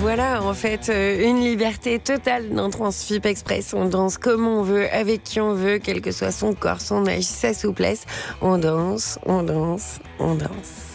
voilà, en fait, une liberté totale dans Transfip Express. On danse comme on veut, avec qui on veut, quel que soit son corps, son âge, sa souplesse. On danse, on danse, on danse.